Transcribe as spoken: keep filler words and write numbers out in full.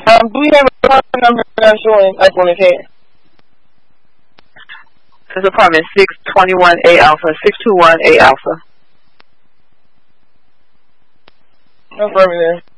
Um, do we have a apartment number that's showing like on his head? This apartment six twenty-one A Alpha, six two one A Alpha. No further there.